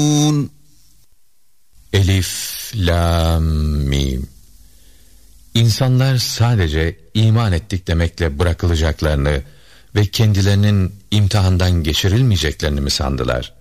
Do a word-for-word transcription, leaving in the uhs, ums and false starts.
Elif, Lam, Mim. İnsanlar sadece iman ettik demekle bırakılacaklarını ve kendilerinin imtihandan geçirilmeyeceklerini mi sandılar?